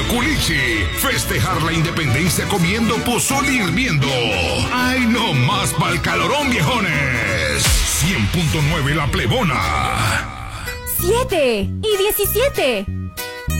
Culichi. Festejar la independencia comiendo pozole hirviendo. ¡Ay, no más pa'l calorón, viejones! 100.9 La Plebona. 7 y 17.